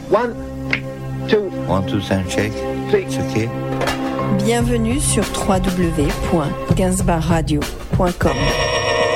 One, two, sound check. three. Okay. Bienvenue sur www.gainsbourgradio.com.